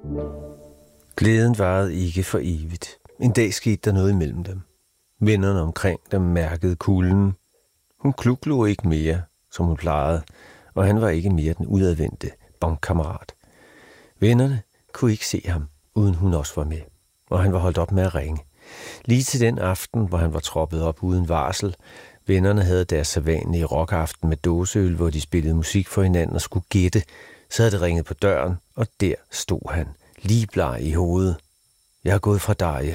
Glæden varede ikke for evigt. En dag skete der noget imellem dem. Vennerne omkring dem mærkede kulden. Hun kluglog ikke mere, som hun plejede, og han var ikke mere den udadvendte bankkammerat. Vennerne kunne ikke se ham, uden hun også var med, og han var holdt op med at ringe. Lige til den aften, hvor han var troppet op uden varsel, vennerne havde deres sædvanlige rockaften med dåseøl, hvor de spillede musik for hinanden og skulle gætte, så havde det ringet på døren, og der stod han, lige bleg i hovedet. Jeg er gået fra dig,